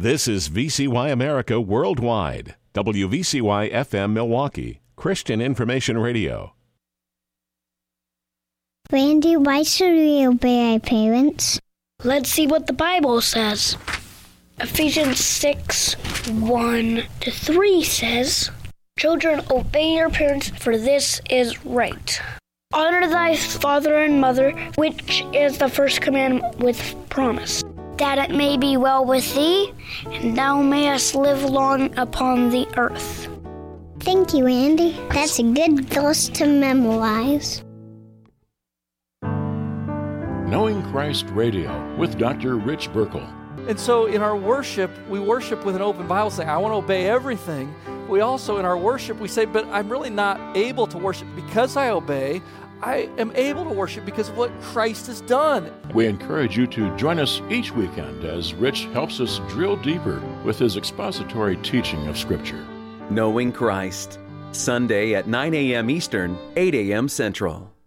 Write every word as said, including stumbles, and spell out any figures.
This is V C Y America Worldwide, W V C Y F M Milwaukee, Christian Information Radio. Randy, why should we obey our parents? Let's see what the Bible says. Ephesians six, one to three says, "Children, obey your parents, for this is right. Honor thy father and mother, which is the first commandment with promise, that it may be well with thee, and thou mayest live long upon the earth." Thank you, Andy. That's a good verse to memorize. Knowing Christ Radio with Doctor Rich Burkle. And so in our worship, we worship with an open Bible saying, I want to obey everything. We also, in our worship, we say, but I'm really not able to worship because I obey. I am able to worship because of what Christ has done. We encourage you to join us each weekend as Rich helps us drill deeper with his expository teaching of Scripture. Knowing Christ, Sunday at nine a.m. Eastern, eight a.m. Central.